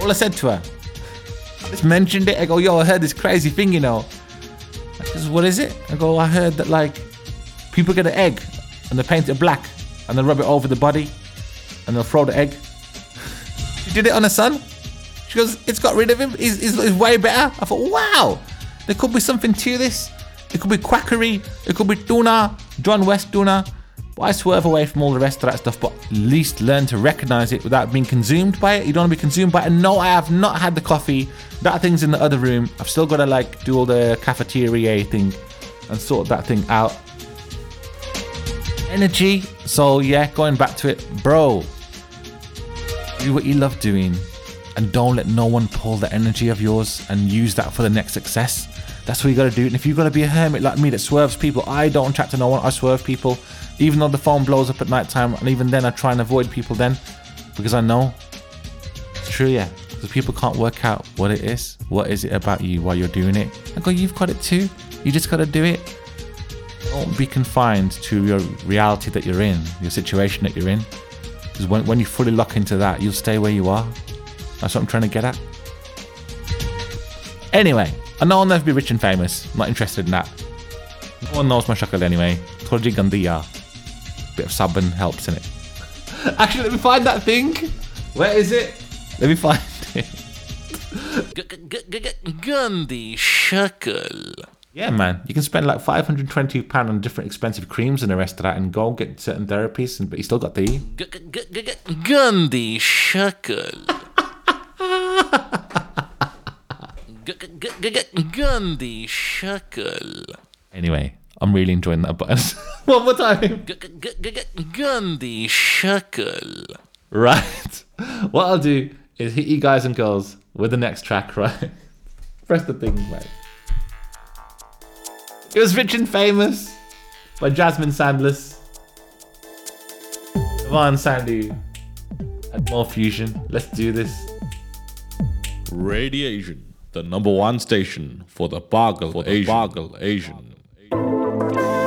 All I said to her, I just mentioned it. I go, yo, I heard this crazy thing, you know. She goes, what is it? I go, I heard that like people get an egg and they paint it black and they rub it over the body and they'll throw the egg. She did it on her son. She goes, it's got rid of him. He's way better. I thought, wow, there could be something to this. It could be quackery. It could be tuna, John West tuna. But I swerve away from all the rest of that stuff, but at least learn to recognize it without being consumed by it. You don't want to be consumed by it. And no, I have not had the coffee. That thing's in the other room. I've still got to like do all the cafeteria thing and sort that thing out. Energy. So yeah, going back to it, bro, do what you love doing and don't let no one pull the energy of yours and use that for the next success. That's what you got to do. And if you've got to be a hermit like me that swerves people, I don't chat to no one. I swerve people, even though the phone blows up at night time. And even then I try and avoid people then because I know it's true. Yeah, because people can't work out what it is. What is it about you while you're doing it? I go, you've got it too. You just got to do it. Don't be confined to your reality that you're in, your situation that you're in. Because when you fully lock into that, you'll stay where you are. That's what I'm trying to get at. Anyway, I know I'll never be rich and famous. I'm not interested in that. No one knows my shakal anyway. Thoji gandiya. Bit of sabun helps in it. Actually, let me find that thing. Where is it? Let me find it. Gandhi shakal. Yeah, man. You can spend like £520 on different expensive creams and the rest of that and go get certain therapies, but you still got the... Gandhi shakal. Gandhi shakal. Anyway, I'm really enjoying that button. One more time. Gandhi shakal. Right. What I'll do is hit you guys and girls with the next track, right? Press the thing, mate. It was Rich and Famous by Jasmine Sandless. Yvonne Sandu and More Fusion. Let's do this. Radiation, the #1 station for the Bargle Asian.